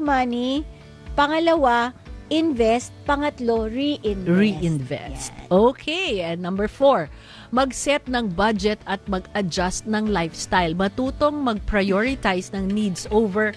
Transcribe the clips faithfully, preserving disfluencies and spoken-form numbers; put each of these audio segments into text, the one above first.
money. Pangalawa, invest. Pangatlo, reinvest. Reinvest. Yan. Okay. And number four, mag-set ng budget at mag-adjust ng lifestyle. Matutong mag-prioritize ng needs over...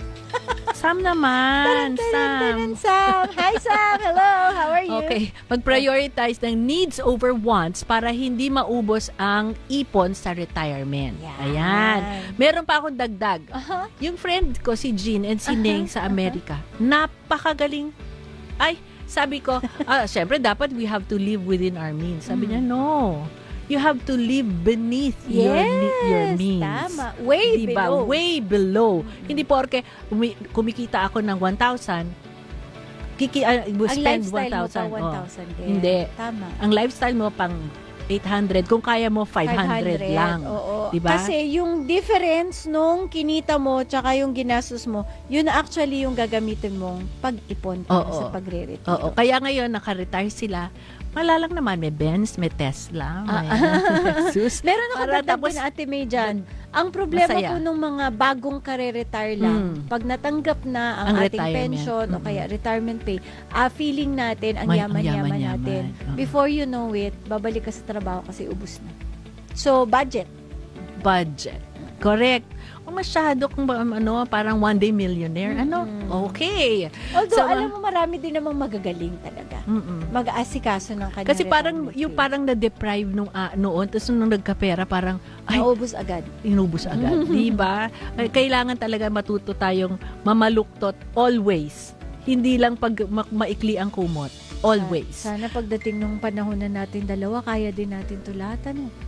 Sam naman, Sam. Sam. Hi, Sam. Hello. How are you? Okay. Mag-prioritize ng needs over wants para hindi maubos ang ipon sa retirement. Yan. Ayan. Meron pa akong dagdag. Uh-huh. Yung friend ko, si Jean and si Uh-huh. Neng sa Amerika, napakagaling. Ay, sabi ko, ah, syempre dapat we have to live within our means. Sabi niya, no. You have to live beneath your, Yes, your means. tama. Way Diba? below. Way below. Hindi porke umi- kumikita ako ng one thousand, kiki, uh, Ang spend lifestyle mo pa one thousand. one Oh. thousand din. Hindi. Tama. Ang lifestyle mo pang eight hundred. Kung kaya mo, five hundred, lang. Oo. Diba? Kasi yung difference nung kinita mo tsaka yung ginastos mo, yun actually yung gagamitin mong pag-ipon para Oo. sa pagre-retiro. Oo. Kaya ngayon, naka-retire sila. Malalang naman, may Benz, may Tesla, may Lexus. Meron ako Para dagdag tapos- din, Ate May, dyan. Ang problema Masaya. po nung mga bagong kare-retire lang, Mm. pag natanggap na ang, Ang ating retirement. pension o Mm-mm. kaya retirement pay, ah, feeling natin ang May- ang yaman-yaman yaman-yaman. natin. Oo. Before you know it, babalik ka sa trabaho kasi ubus na. So, budget. Budget. Correct. Kung masyado kung ba, ano, parang one day millionaire, ano, Mm. okay. Although, So, alam mo, marami din namang magagaling talaga. Mm-mm. Mag-aasikaso ng kanyang Kasi parang, retirement yung pay. parang na-deprive nung ah, noon, tapos nung nagkapera, parang, ay, Naubos agad. inubos agad. Di ba? Ay, Kailangan talaga matuto tayong mamaluktot always. Hindi lang pag ma- maikli ang kumot. Always. Sana pagdating nung panahon na natin dalawa, kaya din natin tulatan. Eh.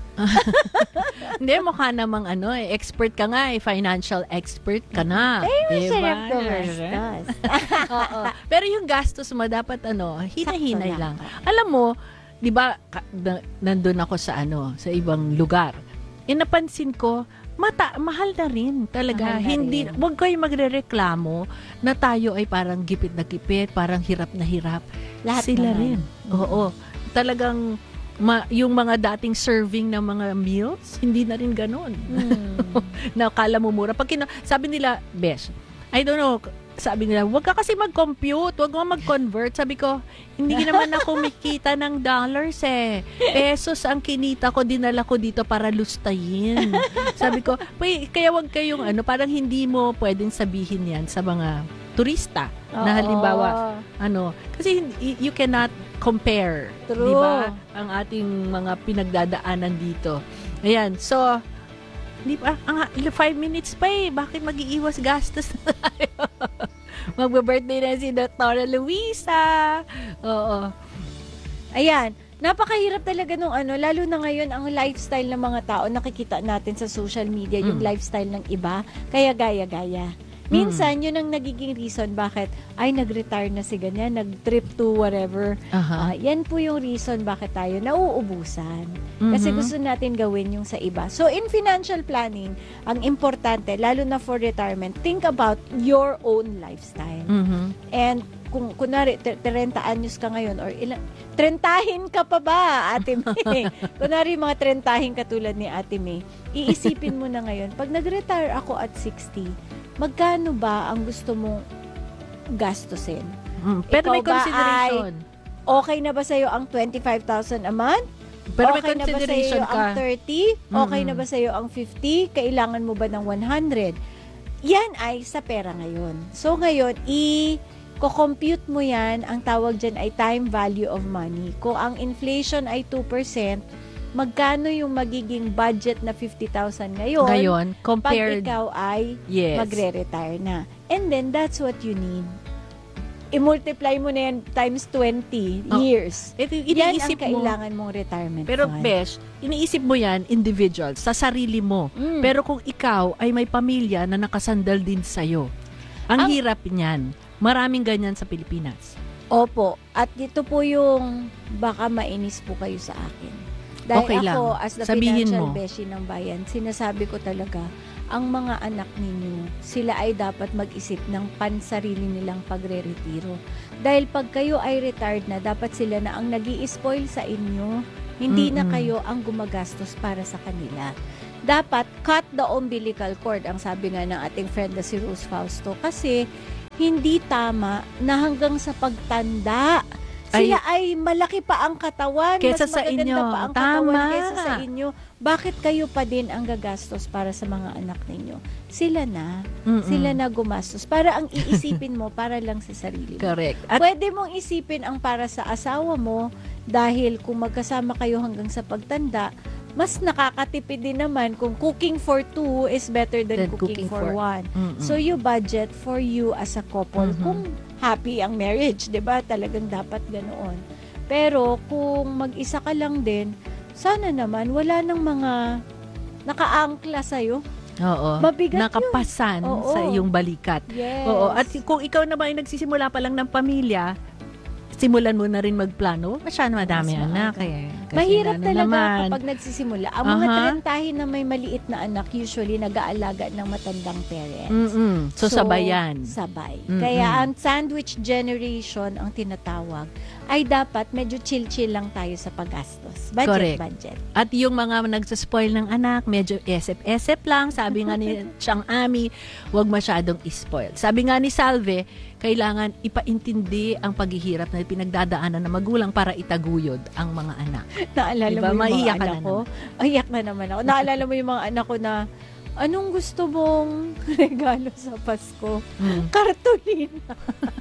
Hindi, mukha namang ano, eh, expert ka nga, eh, financial expert ka na. Eh, Diba? masarap gumastos. Oo. Pero yung gastos mo, dapat ano, hinahinay Sakto lang. lang. Alam mo, di ba, ka- na- nandun ako sa ano, sa ibang lugar. E napansin ko, mata, mahal na rin talaga. Mahal na Hindi, rin. wag kayo magrereklamo na tayo ay parang gipit na gipit, parang hirap na hirap. Lahat Sila naman. rin. Oo. Talagang, ma, yung mga dating serving ng mga meals, hindi na rin ganon. Hmm. Na akala mo mura. Pag kina, sabi nila, Besh, I don't know, sabi nila, wag ka kasi mag-compute, wag mo mag-convert. Sabi ko, hindi naman ako kumikita ng dollars eh. Pesos ang kinita ko, dinala ko dito para lustayin. Sabi ko, "Pwede- kaya wag kayong ano, parang hindi mo pwedeng sabihin yan sa mga turista. Na Oo. halimbawa, ano, kasi hindi- you cannot compare, True. di ba? Ang ating mga pinagdadaanan dito. Ayan, so, di ba, ang five minutes pa eh, bakit mag-iiwas gastos na tayo? Magbe-birthday na si Doctora Luisa. Oo. Ayan. Napakahirap talaga nung ano, lalo na ngayon ang lifestyle ng mga tao, nakikita natin sa social media, yung Mm. lifestyle ng iba, kaya gaya-gaya. Minsan, yun ang nagiging reason bakit, ay, nag-retire na si ganyan, nag-trip to whatever. Aha. Ah, yan po yung reason bakit tayo nauubusan. Kasi Mhm. gusto natin gawin yung sa iba. So, in financial planning, ang importante, lalo na for retirement, think about your own lifestyle. Mhm. And kung kunwari, t- thirty anyos ka ngayon, or ilan, trentahin ka pa ba, Ate May? Kunwari, mga trentahin katulad ni Ate May, iisipin mo na ngayon, pag nag-retire ako at sixty, magkano ba ang gusto mong gastusin? Mm, Pero may Ikaw ba consideration. Okay na ba sa'yo ang twenty-five thousand a month? Pero may Okay na ba consideration sa'yo ka. ang thirty? Okay Mm-mm. na ba sa'yo ang fifty? Kailangan mo ba ng one hundred? Yan ay sa pera ngayon. So ngayon, i- ko-compute mo yan, ang tawag dyan ay time value of money. Kung ang inflation ay two percent, magkano yung magiging budget na fifty thousand ngayon, Ngayon, pag compared, ikaw ay yes. magre-retire na. And then, that's what you need. I-multiply mo na yan times twenty Oh, years. Ito, Yan ang iniisip mo. kailangan mong retirement Pero, fund. Besh, iniisip mo yan, individual, sa sarili mo. Mm. Pero kung ikaw ay may pamilya na nakasandal din sa'yo, ang, Ang- hirap niyan. Maraming ganyan sa Pilipinas. Opo. At dito po yung baka mainis po kayo sa akin. Dahil Okay lang. ako, as the Sabihin financial mo. beshi ng bayan, sinasabi ko talaga, ang mga anak ninyo, sila ay dapat mag-isip ng pansarili nilang pagre-retiro. Dahil pag kayo ay retired na, dapat sila na ang nag-i-spoil sa inyo. Hindi na Mm-mm. kayo ang gumagastos para sa kanila. Dapat cut the umbilical cord, ang sabi nga ng ating friend na si Rose Fausto. Kasi hindi tama na hanggang sa pagtanda, sila ay, ay malaki pa ang katawan, kesa mas sa magaganda inyo. pa ang Tama. katawan kesa sa inyo. Bakit kayo pa din ang gagastos para sa mga anak ninyo? Sila na. Mm-mm. Sila na gumastos. Para ang iisipin mo, para lang sa sarili mo. Correct. At Pwede mong isipin ang para sa asawa mo dahil kung magkasama kayo hanggang sa pagtanda, mas nakakatipid din naman kung cooking for two is better than Than cooking, cooking for, for- one. Mm-mm. So you budget for you as a couple. Mhm. Kung happy ang marriage, 'di ba? Talagang dapat ganoon. Pero kung mag-isa ka lang din, sana naman wala nang mga nakaangkla sa'yo. oo, Mabigat yun. nakapasan Oo. sa iyong balikat. Yes. Oo, at kung ikaw naman ay nagsisimula pa lang ng pamilya, simulan mo na rin magplano. Masyado madami Mas anak maaga. eh. Kasi Mahirap ano talaga naman, kapag nagsisimula. Ang mga Aha. trentahin na may maliit na anak, usually nag-aalaga ng matandang parents. Mm-mm. So, sabayan. Sabay. Mm-mm. Kaya ang sandwich generation, ang tinatawag, ay dapat medyo chill-chill lang tayo sa paggastos. Budget, Correct. budget. At yung mga nagsaspoil ng anak, medyo esep-esep lang. Sabi nga ni Chang Ami, huwag masyadong ispoil. Sabi nga ni Salve, kailangan ipaintindi ang paghihirap na pinagdadaanan ng magulang para itaguyod ang mga anak. Naalala Diba? mo yung Maiyak mga ka anak na ko? Iyak na naman ako. Naalala mo yung mga anak ko na, anong gusto mong regalo sa Pasko? Mm. Cartolina.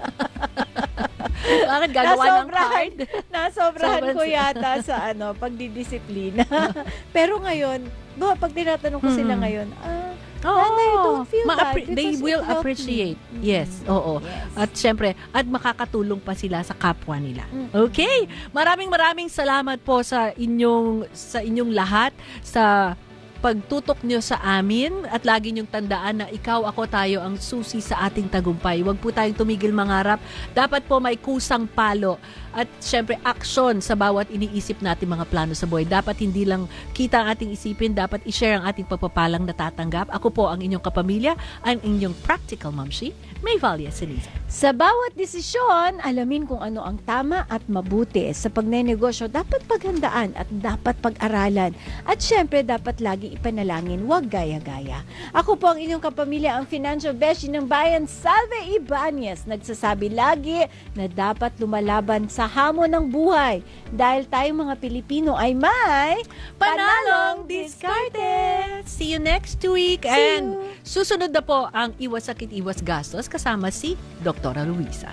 Bakit gagawa ng Nasobrahan. card? Nasobrahan Sobrang- ko yata sa ano, pagdidisiplina. Pero ngayon, ba, pag tinatanong ko sila Mm. ngayon, ah, Oo. Nanay, don't feel Ma-appre- bad they because will it helped appreciate. me. Yes, Mm. oo. Yes. At syempre, at makakatulong pa sila sa kapwa nila. Mm. Okay? Maraming maraming salamat po sa inyong sa inyong lahat sa pagtutok nyo sa amin at lagi nyong tandaan na ikaw, ako, tayo ang susi sa ating tagumpay. Huwag po tayong tumigil mangarap. Dapat po may kusang palo at syempre aksyon sa bawat iniisip natin mga plano sa buhay. Dapat hindi lang kita ang ating isipin, dapat i-share ang ating pagpapalang natatanggap. Ako po ang inyong kapamilya, ang inyong practical momshi, May Valia Siniza. Sa bawat desisyon, alamin kung ano ang tama at mabuti. Sa pagnenegosyo, dapat paghandaan at dapat pag-aralan. At syempre, dapat lagi ipanalangin, huwag gaya-gaya. Ako po ang inyong kapamilya, ang financial beshi ng bayan, Salve Ibanez. Nagsasabi lagi na dapat lumalaban sa hamon ng buhay. Dahil tayong mga Pilipino ay may Panalong Diskarte! See you next week! See And you. susunod na po ang Iwas Sakit, Iwas Gastos kasama si Doktora Luisa.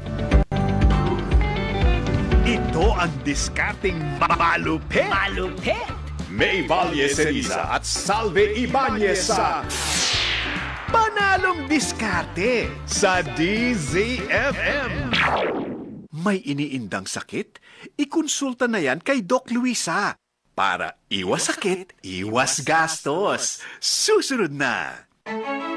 Ito ang diskarteng malupit. Malupit. May Valle Ceniza at Salve Ibanez sa Panalong Diskarte sa D Z F M. May iniindang sakit? Ikonsulta na yan kay Doc Luisa. Para iwas sakit, iwas gastos. Susunod na.